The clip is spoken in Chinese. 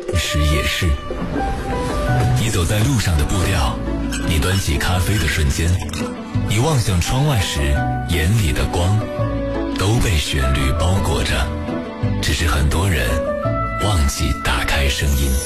时也是。你走在路上的步调，你端起咖啡的瞬间，你望向窗外时眼里的光，都被旋律包裹着，只是很多人忘记打开声音。